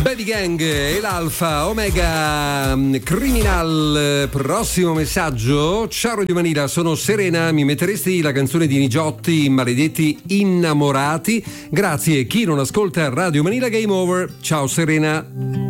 Baby Gang e l'Alfa Omega Criminal. Prossimo messaggio. Ciao Radio Manila, sono Serena, mi metteresti la canzone di Nigiotti, Maledetti Innamorati? Grazie, chi non ascolta Radio Manila Game Over. Ciao Serena.